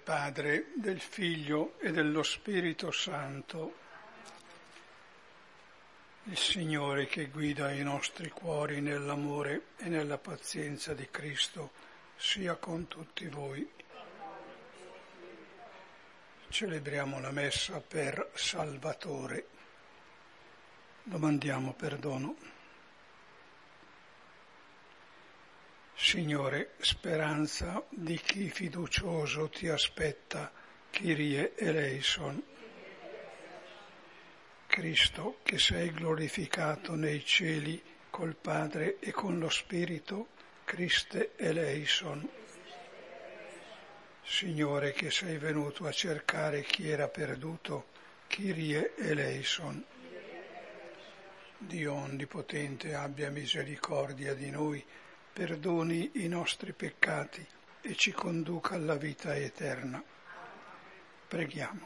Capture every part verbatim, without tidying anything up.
Padre, del Figlio e dello Spirito Santo. Il Signore che guida i nostri cuori nell'amore e nella pazienza di Cristo sia con tutti voi. Celebriamo la Messa per Salvatore. Domandiamo perdono. Signore, speranza di chi fiducioso ti aspetta, Kyrie eleison. Cristo, che sei glorificato nei cieli col Padre e con lo Spirito, Christe eleison. Signore, che sei venuto a cercare chi era perduto, Kyrie eleison. Dio Onnipotente abbia misericordia di noi, perdoni i nostri peccati e ci conduca alla vita eterna. Preghiamo.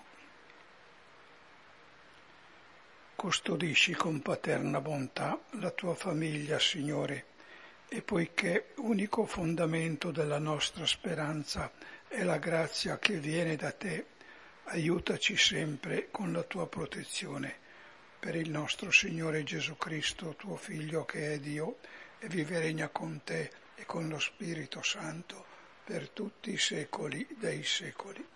Custodisci con paterna bontà la tua famiglia, Signore, e poiché unico fondamento della nostra speranza è la grazia che viene da te, aiutaci sempre con la tua protezione. Per il nostro Signore Gesù Cristo, tuo Figlio che è Dio, e vive e regna con te e con lo Spirito Santo per tutti i secoli dei secoli.